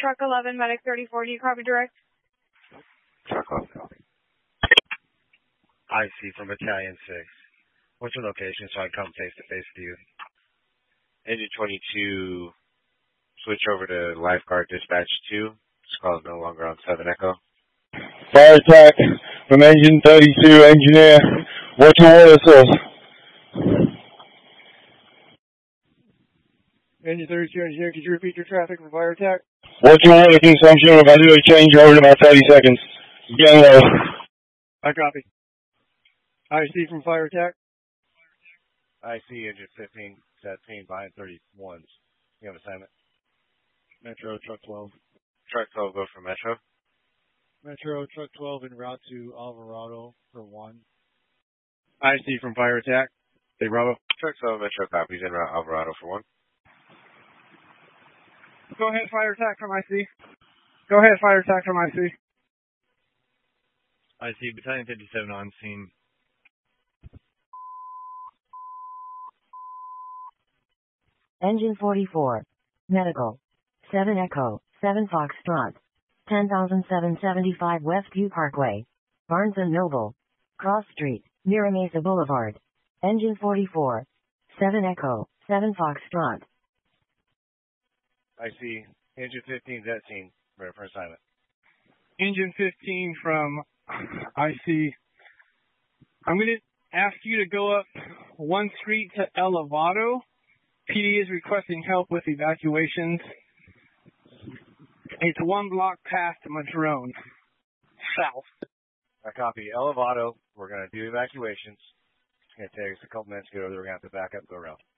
Truck 11, Medic 34, do you copy direct? Truck 11, copy. IC from Battalion 6. What's your location so I can come face to face with you? Engine 22, switch over to Lifeguard Dispatch 2. This call is no longer on 7 Echo. Fire attack from Engine 32, engineer. What's your order, sir? Engine 32, engineer, could you repeat your traffic for fire attack? What's your order consumption if I do a change over in about 30 seconds? Getting low. I copy. IC from fire attack. IC Engine 15, 17, behind 31s. You have assignment? Metro, Truck 12. Truck 12, go for Metro. Metro, Truck 12 en route to Alvarado for 1. IC from fire attack. Hey, Bravo. Truck 12, Metro copies en route Alvarado for 1. Go ahead, fire attack from IC. Go ahead, fire attack from IC. IC, Battalion 57 on scene. Engine 44. Medical. 7 Echo, 7 Foxtrot. 10,775 Westview Parkway. Barnes & Noble. Cross Street, near Mesa Boulevard. Engine 44. 7 Echo, 7 Foxtrot. I see. Engine 15, that scene. Ready for assignment. Engine 15 from IC. I'm going to ask you to go up 1 street to Elevado. PD is requesting help with evacuations. It's 1 block past Madrone, south. I copy. Elevado. We're going to do evacuations. It's going to take us a couple minutes to get over there. We're going to have to back up, go around.